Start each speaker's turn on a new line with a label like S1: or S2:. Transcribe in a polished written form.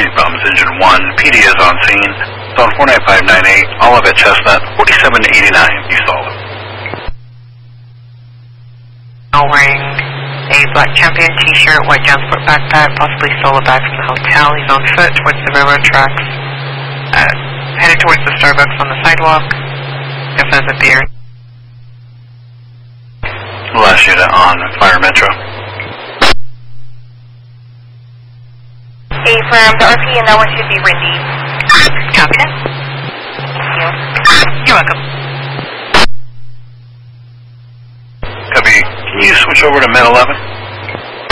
S1: any problems. Engine 1, PD is on scene. It's on 49598, Olivet Chestnut, 4789. You solid.
S2: Wearing a black Champion t-shirt, white JanSport backpack, possibly stole a bag from the hotel. He's on foot towards the railroad tracks, headed towards the Starbucks on the sidewalk. If there's a beer.
S1: Last unit on Fire Metro.
S3: Affirm, the RP and that one should be Rindy.
S2: Copy that.
S3: Thank you.
S2: You're welcome.
S1: Copy. Can you switch over to Med 11?